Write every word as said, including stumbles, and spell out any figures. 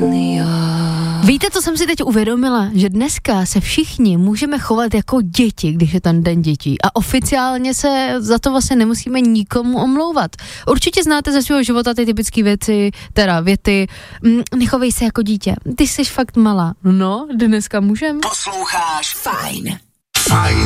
Víte, co jsem si teď uvědomila? Že dneska se všichni můžeme chovat jako děti, když je ten den dětí. A oficiálně se za to vlastně nemusíme nikomu omlouvat. Určitě znáte ze svého života ty typické věci, teda věty. Nechovej se jako dítě. Ty jsi fakt malá. No, dneska můžem. Posloucháš Fajn. Fajn.